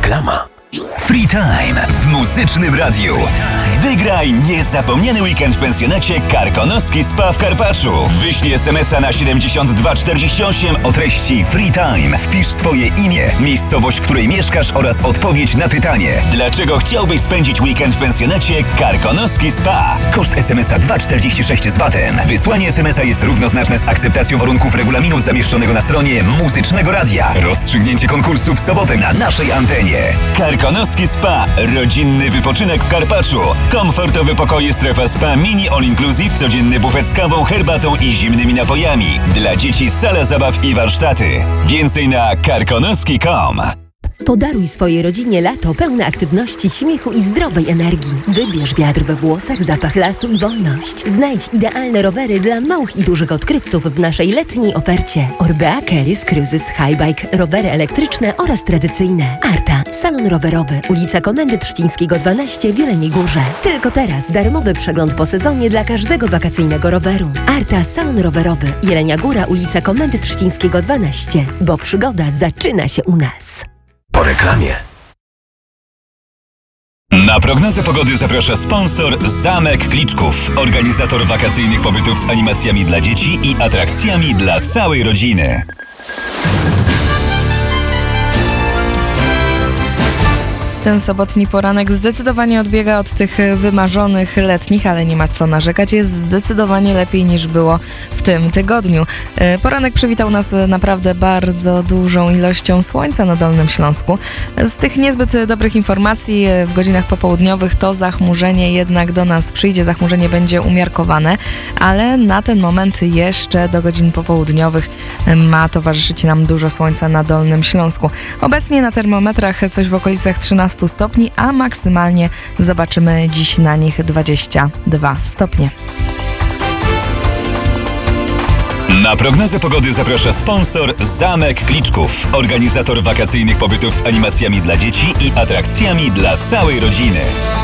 Reklama. Free Time w Muzycznym Radiu. Wygraj niezapomniany weekend w pensjonacie Karkonoski Spa w Karpaczu. Wyślij SMS-a na 7248 o treści Free Time. Wpisz swoje imię, miejscowość, w której mieszkasz oraz odpowiedź na pytanie: dlaczego chciałbyś spędzić weekend w pensjonacie Karkonoski Spa? Koszt SMS-a 2,46 z VAT-em. Wysłanie SMS-a jest równoznaczne z akceptacją warunków regulaminu zamieszczonego na stronie Muzycznego Radia. Rozstrzygnięcie konkursu w sobotę na naszej antenie. Karkonoski Spa. Rodzinny wypoczynek w Karpaczu. Komfortowe pokoje, strefa spa, mini all inclusive, codzienny bufet z kawą, herbatą i zimnymi napojami. Dla dzieci sala zabaw i warsztaty. Więcej na karkonoski.com. Podaruj swojej rodzinie lato pełne aktywności, śmiechu i zdrowej energii. Wybierz wiatr we włosach, zapach lasu i wolność. Znajdź idealne rowery dla małych i dużych odkrywców w naszej letniej ofercie. Orbea, Keris, Cruises, Highbike, rowery elektryczne oraz tradycyjne. Arta, salon rowerowy, ulica Komendy Trzcińskiego 12 w Jeleniej Górze. Tylko teraz darmowy przegląd po sezonie dla każdego wakacyjnego roweru. Arta, salon rowerowy, Jelenia Góra, ulica Komendy Trzcińskiego 12, bo przygoda zaczyna się u nas. Po reklamie. Na prognozę pogody zaprasza sponsor Zamek Kliczków, organizator wakacyjnych pobytów z animacjami dla dzieci i atrakcjami dla całej rodziny. Ten sobotni poranek zdecydowanie odbiega od tych wymarzonych letnich, ale nie ma co narzekać, jest zdecydowanie lepiej niż było w tym tygodniu. Poranek przywitał nas naprawdę bardzo dużą ilością słońca na Dolnym Śląsku. Z tych niezbyt dobrych informacji w godzinach popołudniowych to zachmurzenie jednak do nas przyjdzie, zachmurzenie będzie umiarkowane, ale na ten moment jeszcze do godzin popołudniowych ma towarzyszyć nam dużo słońca na Dolnym Śląsku. Obecnie na termometrach coś w okolicach 13 stopni, a maksymalnie zobaczymy dziś na nich 22 stopnie. Na prognozę pogody zaprasza sponsor Zamek Kliczków, organizator wakacyjnych pobytów z animacjami dla dzieci i atrakcjami dla całej rodziny.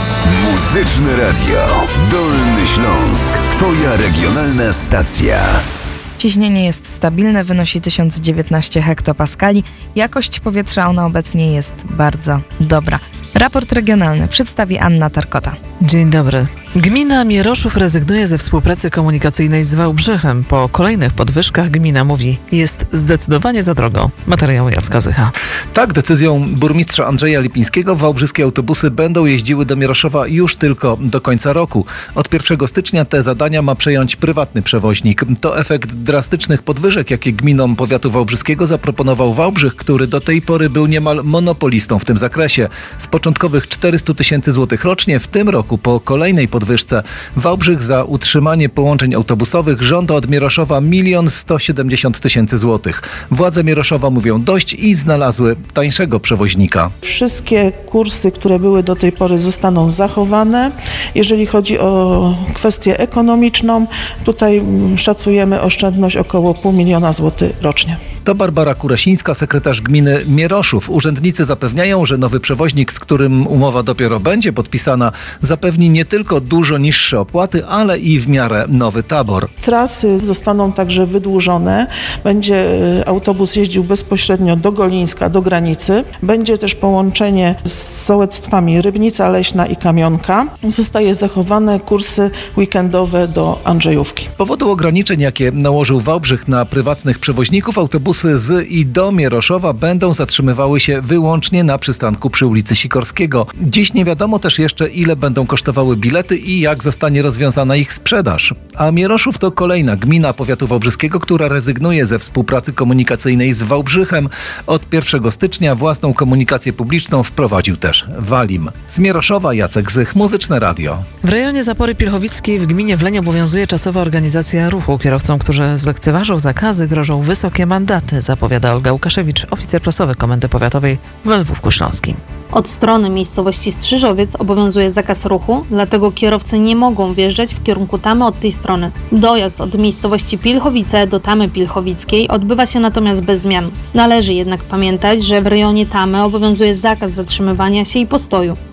Muzyczne Radio. Dolny Śląsk. Twoja regionalna stacja. Ciśnienie jest stabilne, wynosi 1019 hektopaskali. Jakość powietrza ona obecnie jest bardzo dobra. Raport regionalny przedstawi Anna Tarkota. Dzień dobry. Gmina Mieroszów rezygnuje ze współpracy komunikacyjnej z Wałbrzychem. Po kolejnych podwyżkach gmina mówi, jest zdecydowanie za drogo. Materiał Jacka Zycha. Tak, decyzją burmistrza Andrzeja Lipińskiego wałbrzyskie autobusy będą jeździły do Mieroszowa już tylko do końca roku. Od 1 stycznia te zadania ma przejąć prywatny przewoźnik. To efekt drastycznych podwyżek, jakie gminom powiatu wałbrzyskiego zaproponował Wałbrzych, który do tej pory był niemal monopolistą w tym zakresie. Z początkowych 400 000 złotych rocznie w tym roku po kolejnej podwyżce Wałbrzych za utrzymanie połączeń autobusowych żąda od Mieroszowa 1 170 000 złotych. Władze Mieroszowa mówią dość i znalazły tańszego przewoźnika. Wszystkie kursy, które były do tej pory, zostaną zachowane. Jeżeli chodzi o kwestię ekonomiczną, tutaj szacujemy oszczędność około 500 000 złotych rocznie. To Barbara Kurasińska, sekretarz gminy Mieroszów. Urzędnicy zapewniają, że nowy przewoźnik, z którym umowa dopiero będzie podpisana, zapewni nie tylko dużo niższe opłaty, ale i w miarę nowy tabor. Trasy zostaną także wydłużone. Będzie autobus jeździł bezpośrednio do Golińska, do granicy. Będzie też połączenie z sołectwami Rybnica Leśna i Kamionka. Zostaje zachowane kursy weekendowe do Andrzejówki. Z powodu ograniczeń, jakie nałożył Wałbrzych na prywatnych przewoźników, autobusy z i do Mieroszowa będą zatrzymywały się wyłącznie na przystanku przy ulicy Sikorskiego. Dziś nie wiadomo też jeszcze, ile będą kosztowały bilety i jak zostanie rozwiązana ich sprzedaż. A Mieroszów to kolejna gmina powiatu wałbrzyskiego, która rezygnuje ze współpracy komunikacyjnej z Wałbrzychem. Od 1 stycznia własną komunikację publiczną wprowadził też Walim. Z Mieroszowa Jacek Zych, Muzyczne Radio. W rejonie Zapory Pilchowickiej w gminie Wleń obowiązuje czasowa organizacja ruchu. Kierowcom, którzy zlekceważą zakazy, grożą wysokie mandaty, zapowiada Olga Łukaszewicz, oficer prasowy Komendy Powiatowej w Lwówku Śląskim. Od strony miejscowości Strzyżowiec obowiązuje zakaz ruchu, dlatego kierowcy nie mogą wjeżdżać w kierunku Tamy od tej strony. Dojazd od miejscowości Pilchowice do Tamy Pilchowickiej odbywa się natomiast bez zmian. Należy jednak pamiętać, że w rejonie Tamy obowiązuje zakaz zatrzymywania się i postoju.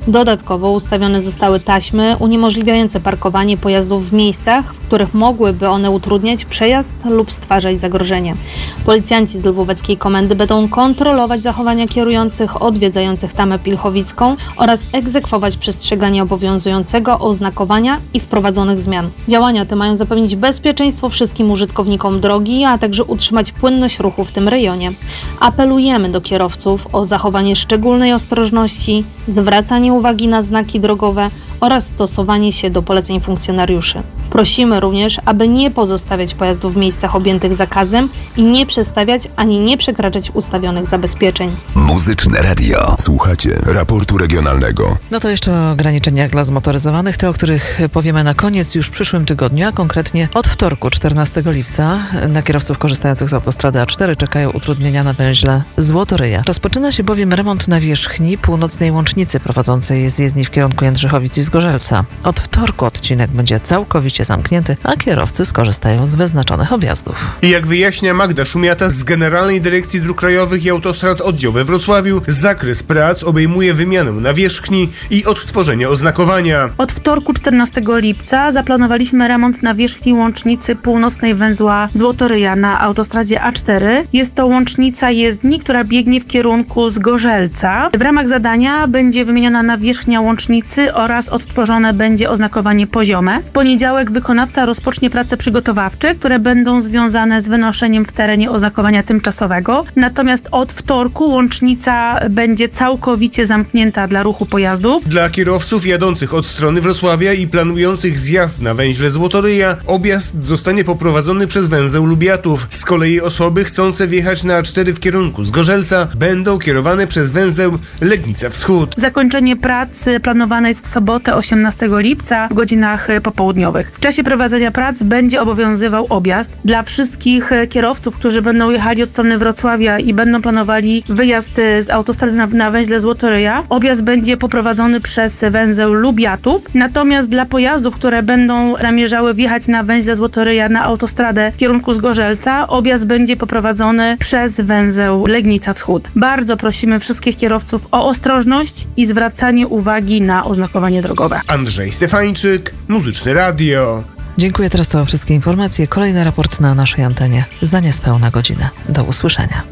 Dodatkowo ustawione zostały taśmy uniemożliwiające parkowanie pojazdów w miejscach, w których mogłyby one utrudniać przejazd lub stwarzać zagrożenie. Policjanci z Lwóweckiej Komendy będą kontrolować zachowania kierujących odwiedzających Tamę Pilchowicką oraz egzekwować przestrzeganie obowiązującego oznakowania i wprowadzonych zmian. Działania te mają zapewnić bezpieczeństwo wszystkim użytkownikom drogi, a także utrzymać płynność ruchu w tym rejonie. Apelujemy do kierowców o zachowanie szczególnej ostrożności, zwracanie uwagi na znaki drogowe oraz stosowanie się do poleceń funkcjonariuszy. Prosimy również, aby nie pozostawiać pojazdów w miejscach objętych zakazem i nie przestawiać ani nie przekraczać ustawionych zabezpieczeń. Muzyczne radio. Słuchacie raportu regionalnego. No to jeszcze o ograniczeniach dla zmotoryzowanych, te o których powiemy na koniec już w przyszłym tygodniu, a konkretnie od wtorku 14 lipca na kierowców korzystających z autostrady A4 czekają utrudnienia na węźle Złotoryja. Rozpoczyna się bowiem remont nawierzchni północnej łącznicy prowadzącej z jezdni w kierunku Jędrzychowic i Zgorzelca. Od wtorku odcinek będzie całkowicie zamknięty, a kierowcy skorzystają z wyznaczonych objazdów. Jak wyjaśnia Magda Szumiata z Generalnej Dyrekcji Dróg Krajowych i Autostrad Oddział we Wrocławiu, zakres prac obejmuje wymianę nawierzchni i odtworzenie oznakowania. Od wtorku 14 lipca zaplanowaliśmy remont nawierzchni łącznicy północnej węzła Złotoryja na autostradzie A4. Jest to łącznica jezdni, która biegnie w kierunku Zgorzelca. W ramach zadania będzie wymieniona nawierzchnia łącznicy oraz odtworzone będzie oznakowanie poziome. W poniedziałek wykonawca rozpocznie prace przygotowawcze, które będą związane z wynoszeniem w terenie oznakowania tymczasowego. Natomiast od wtorku łącznica będzie całkowicie zamknięta dla ruchu pojazdów. Dla kierowców jadących od strony Wrocławia i planujących zjazd na węźle Złotoryja objazd zostanie poprowadzony przez węzeł Lubiatów. Z kolei osoby chcące wjechać na A4 w kierunku Zgorzelca będą kierowane przez węzeł Legnica Wschód. Zakończenie prac planowane jest w sobotę 18 lipca w godzinach popołudniowych. W czasie prowadzenia prac będzie obowiązywał objazd. Dla wszystkich kierowców, którzy będą jechali od strony Wrocławia i będą planowali wyjazd z autostrady na węźle Złotoryja, objazd będzie poprowadzony przez węzeł Lubiatów. Natomiast dla pojazdów, które będą zamierzały wjechać na węźle Złotoryja na autostradę w kierunku Zgorzelca, objazd będzie poprowadzony przez węzeł Legnica Wschód. Bardzo prosimy wszystkich kierowców o ostrożność i zwracanie uwagi na oznakowanie drogowe. Andrzej Stefańczyk, Muzyczne Radio. Dziękuję, teraz to wszystkie informacje. Kolejny raport na naszej antenie za niespełna godzinę. Do usłyszenia.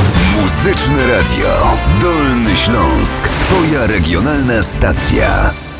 Muzyczne radio. Dolny Śląsk. Twoja regionalna stacja.